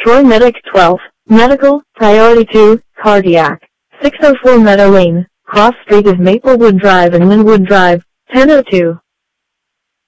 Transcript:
Troy Medic 12, Medical, Priority 2, Cardiac. 604 Meadow Lane, Cross Street is Maplewood Drive and Linwood Drive, 1002.